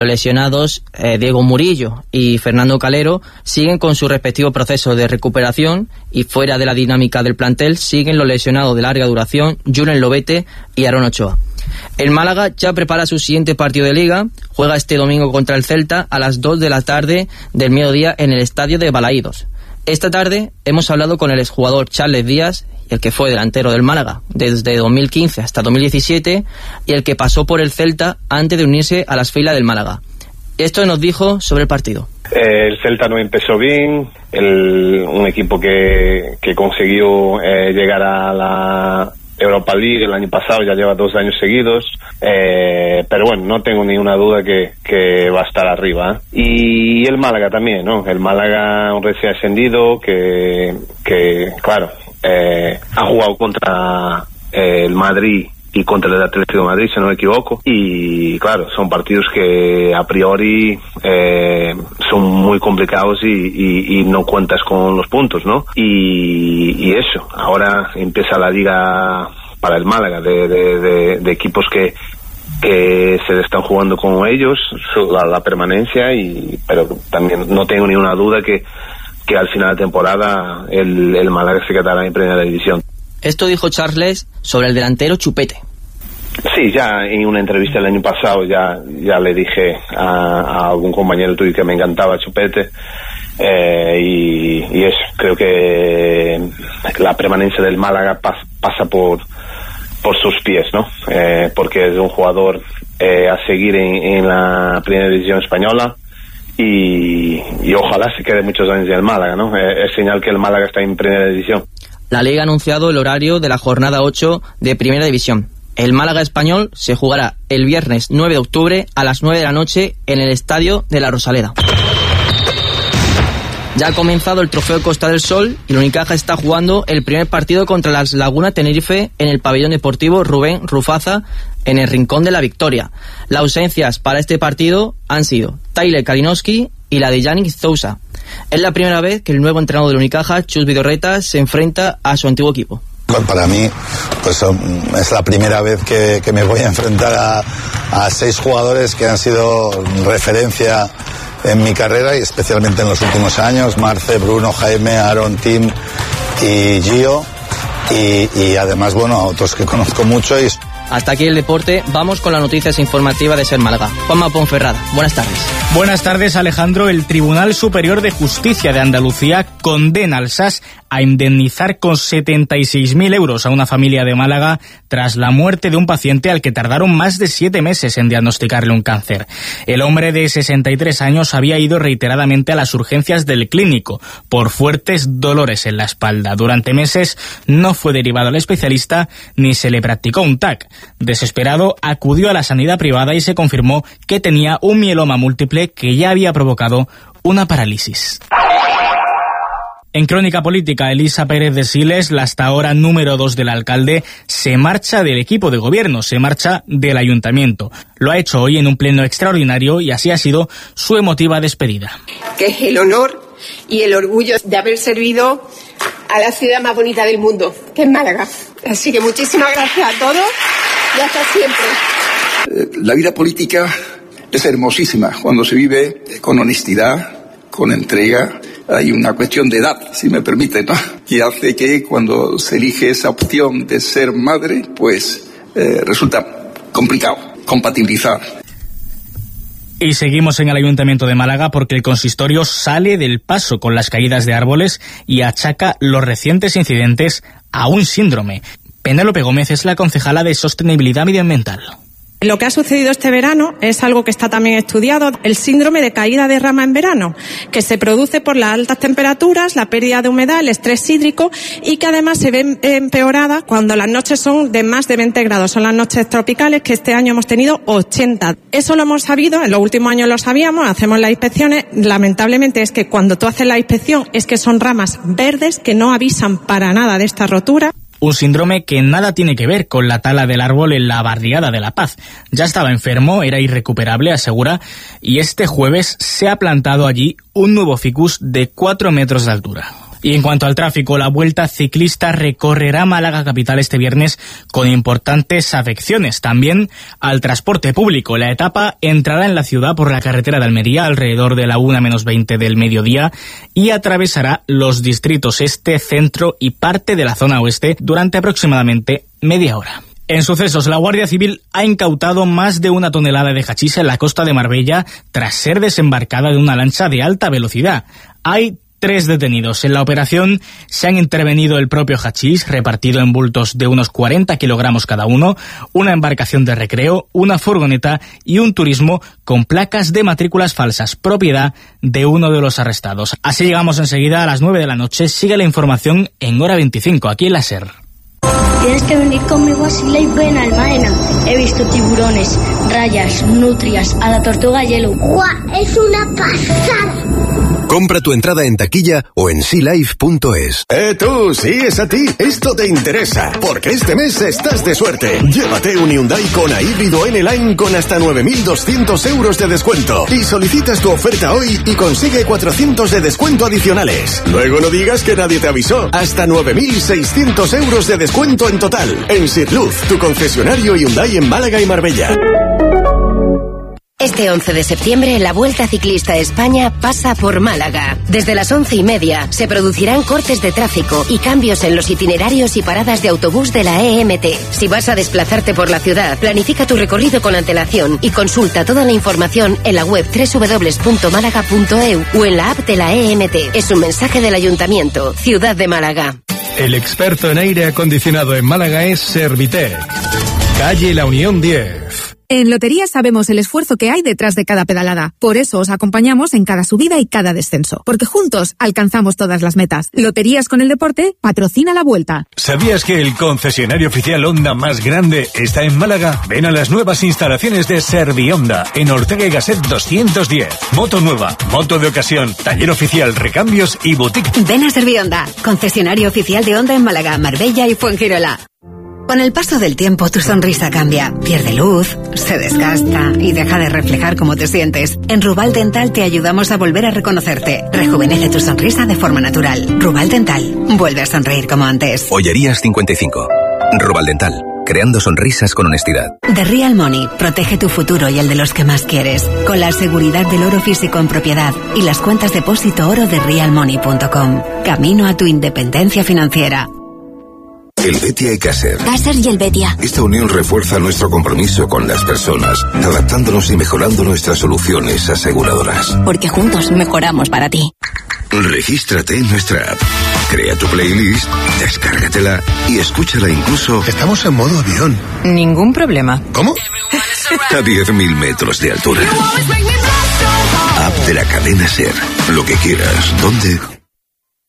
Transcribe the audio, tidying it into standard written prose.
Los lesionados Diego Murillo y Fernando Calero siguen con su respectivo proceso de recuperación, y fuera de la dinámica del plantel siguen los lesionados de larga duración Julen Lobete y Aaron Ochoa. El Málaga ya prepara su siguiente partido de Liga. Juega este domingo contra el Celta a las 2 de la tarde del mediodía en el estadio de Balaídos. Esta tarde hemos hablado con el exjugador Charles Díaz, el que fue delantero del Málaga desde 2015 hasta 2017 y el que pasó por el Celta antes de unirse a las filas del Málaga. Esto nos dijo sobre el partido. El Celta no empezó bien, un equipo que consiguió llegar a la Europa League el año pasado, ya lleva 2 años seguidos, pero bueno, no tengo ninguna duda que va a estar arriba. Y el Málaga también, ¿no? El Málaga, un recién ascendido que claro, ha jugado contra el Madrid y contra el Atlético de Madrid, si no me equivoco, y claro, son partidos que a priori son muy complicados y no cuentas con los puntos, ¿no? Y eso, ahora empieza la liga para el Málaga de equipos que se están jugando con ellos la permanencia, pero también no tengo ninguna duda que al final de temporada el Málaga se quedará en primera división. Esto dijo Charles sobre el delantero Chupete. Sí, ya en una entrevista el año pasado ya le dije a algún compañero tuyo que me encantaba Chupete, y eso, creo que la permanencia del Málaga pasa por sus pies, ¿no? Porque es un jugador a seguir en la primera división española, y ojalá se quede muchos años en el Málaga, ¿no? Es señal que el Málaga está en primera división. La Liga ha anunciado el horario de la jornada 8 de Primera División. El Málaga Español se jugará el viernes 9 de octubre a las 9 de la noche en el estadio de La Rosaleda. Ya ha comenzado el Trofeo Costa del Sol y el Unicaja está jugando el primer partido contra las Laguna Tenerife en el pabellón deportivo Rubén Rufaza en el Rincón de la Victoria. Las ausencias para este partido han sido Tyler Kalinowski y la de Yannick Sousa. Es la primera vez que el nuevo entrenador del Unicaja, Chus Vidorreta, se enfrenta a su antiguo equipo. Para mí, pues es la primera vez que me voy a enfrentar a 6 jugadores que han sido referencia en mi carrera, y especialmente en los últimos años: Marce, Bruno, Jaime, Aaron, Tim y Gio, y además, bueno, a otros que conozco mucho. Hasta aquí el deporte, vamos con las noticias informativas de Ser Málaga. Juanma Ponferrada, buenas tardes. Buenas tardes, Alejandro. El Tribunal Superior de Justicia de Andalucía condena al SAS a indemnizar con 76.000 euros a una familia de Málaga tras la muerte de un paciente al que tardaron más de 7 meses en diagnosticarle un cáncer. El hombre de 63 años había ido reiteradamente a las urgencias del clínico por fuertes dolores en la espalda. Durante meses no fue derivado al especialista ni se le practicó un TAC. Desesperado, acudió a la sanidad privada y se confirmó que tenía un mieloma múltiple que ya había provocado una parálisis. En crónica política, Elisa Pérez de Siles, la hasta ahora número 2 del alcalde, se marcha del equipo de gobierno, se marcha del ayuntamiento. Lo ha hecho hoy en un pleno extraordinario y así ha sido su emotiva despedida. Que es el honor y el orgullo de haber servido a la ciudad más bonita del mundo, que es Málaga. Así que muchísimas gracias a todos y hasta siempre. La vida política es hermosísima cuando se vive con honestidad, con entrega. Hay una cuestión de edad, si me permite, ¿no? Que hace que cuando se elige esa opción de ser madre, pues resulta complicado compatibilizar. Y seguimos en el Ayuntamiento de Málaga porque el consistorio sale del paso con las caídas de árboles y achaca los recientes incidentes a un síndrome. Penélope Gómez es la concejala de Sostenibilidad Medioambiental. Lo que ha sucedido este verano es algo que está también estudiado, el síndrome de caída de rama en verano, que se produce por las altas temperaturas, la pérdida de humedad, el estrés hídrico, y que además se ve empeorada cuando las noches son de más de 20 grados. Son las noches tropicales, que este año hemos tenido 80. Eso lo hemos sabido, en los últimos años lo sabíamos, hacemos las inspecciones. Lamentablemente es que cuando tú haces la inspección es que son ramas verdes que no avisan para nada de esta rotura. Un síndrome que nada tiene que ver con la tala del árbol en la barriada de La Paz. Ya estaba enfermo, era irrecuperable, asegura, y este jueves se ha plantado allí un nuevo ficus de 4 metros de altura. Y en cuanto al tráfico, la Vuelta Ciclista recorrerá Málaga capital este viernes con importantes afecciones. También al transporte público. La etapa entrará en la ciudad por la carretera de Almería alrededor de la 1:20 del mediodía y atravesará los distritos este, centro y parte de la zona oeste durante aproximadamente media hora. En sucesos, la Guardia Civil ha incautado más de 1 tonelada de hachís en la costa de Marbella tras ser desembarcada de una lancha de alta velocidad. Hay 3 detenidos. En la operación se han intervenido el propio hachís, repartido en bultos de unos 40 kilogramos cada uno, una embarcación de recreo, una furgoneta y un turismo con placas de matrículas falsas, propiedad de uno de los arrestados. Así llegamos enseguida a las 9 de la noche. Sigue la información en Hora 25, aquí en la SER. Tienes que venir conmigo a Sea Life Benalmádena. He visto tiburones, rayas, nutrias, a la tortuga hielo. ¡Guau! ¡Es una pasada! Compra tu entrada en taquilla o en sealife.es. Tú, sí, es a ti. Esto te interesa, porque este mes estás de suerte. Llévate un Hyundai Kona híbrido N-Line con hasta 9.200 euros de descuento. Y solicitas tu oferta hoy y consigue 400 de descuento adicionales. Luego no digas que nadie te avisó. Hasta 9.600 euros de descuento en total. En Sirluz, tu concesionario Hyundai en Málaga y Marbella. Este 11 de septiembre, la Vuelta Ciclista España pasa por Málaga. Desde las 11:30 se producirán cortes de tráfico y cambios en los itinerarios y paradas de autobús de la EMT. Si vas a desplazarte por la ciudad, planifica tu recorrido con antelación y consulta toda la información en la web www.málaga.eu o en la app de la EMT. Es un mensaje del Ayuntamiento, Ciudad de Málaga. El experto en aire acondicionado en Málaga es Servitec. Calle La Unión 10. En Loterías sabemos el esfuerzo que hay detrás de cada pedalada. Por eso os acompañamos en cada subida y cada descenso. Porque juntos alcanzamos todas las metas. Loterías con el deporte patrocina la Vuelta. ¿Sabías que el concesionario oficial Honda más grande está en Málaga? Ven a las nuevas instalaciones de Servihonda en Ortega y Gasset 210. Moto nueva, moto de ocasión, taller oficial, recambios y boutique. Ven a Servihonda, concesionario oficial de Honda en Málaga, Marbella y Fuengirola. Con el paso del tiempo tu sonrisa cambia, pierde luz, se desgasta y deja de reflejar cómo te sientes. En Rubal Dental te ayudamos a volver a reconocerte. Rejuvenece tu sonrisa de forma natural. Rubal Dental, vuelve a sonreír como antes. Ollerías 55. Rubal Dental, creando sonrisas con honestidad. The Real Money, protege tu futuro y el de los que más quieres. Con la seguridad del oro físico en propiedad y las cuentas depósito oro de realmoney.com. Camino a tu independencia financiera. El Betia y Caser. Caser y el Betia. Esta unión refuerza nuestro compromiso con las personas, adaptándonos y mejorando nuestras soluciones aseguradoras. Porque juntos mejoramos para ti. Regístrate en nuestra app. Crea tu playlist, descárgatela y escúchala incluso... Estamos en modo avión. Ningún problema. ¿Cómo? A 10.000 metros de altura. App de la cadena SER. Lo que quieras, ¿dónde?